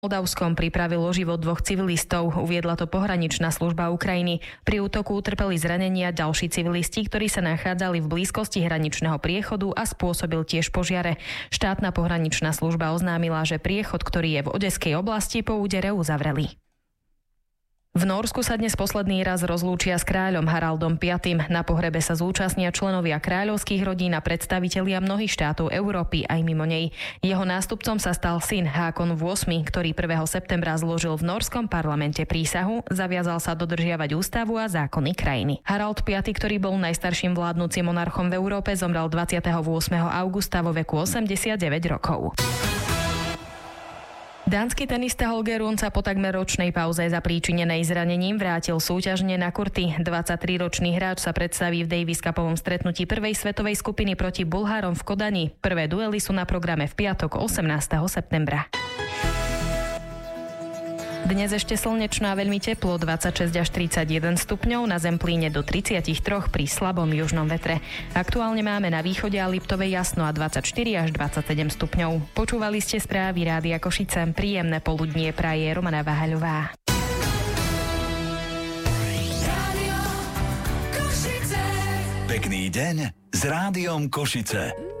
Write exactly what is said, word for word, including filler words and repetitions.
Moldavskom pripravilo život dvoch civilistov, uviedla to pohraničná služba Ukrajiny. Pri útoku utrpeli zranenia ďalší civilisti, ktorí sa nachádzali v blízkosti hraničného priechodu a spôsobil tiež požiare. Štátna pohraničná služba oznámila, že priechod, ktorý je v Odeskej oblasti, po údere uzavreli. V Nórsku sa dnes posledný raz rozlúčia s kráľom Haraldom piatym. Na pohrebe sa zúčastnia členovia kráľovských rodín a predstavitelia mnohých štátov Európy aj mimo nej. Jeho nástupcom sa stal syn Hákon ôsmy, ktorý prvého septembra zložil v nórskom parlamente prísahu, zaviazal sa dodržiavať ústavu a zákony krajiny. Harald piaty, ktorý bol najstarším vládnúcim monarchom v Európe, zomrel dvadsiateho ôsmeho augusta vo veku osemdesiatdeväť rokov. Dánsky tenista Holger Rune sa po takmer ročnej pauze zapríčinenej zranením vrátil súťažne na kurty. dvadsaťtriročný hráč sa predstaví v Davis Cupovom stretnutí prvej svetovej skupiny proti Bulhárom v Kodani. Prvé duely sú na programe v piatok osemnásteho septembra. Dnes ešte slnečno a veľmi teplo, dvadsaťšesť až tridsaťjeden stupňov, na Zemplíne do tridsaťtri pri slabom južnom vetre. Aktuálne máme na východe a Liptovej jasno a dvadsaťštyri až dvadsaťsedem stupňov. Počúvali ste správy Rádia Košice. Príjemné poludnie praje Romana Váhaľová. Pekný deň s Rádiom Košice.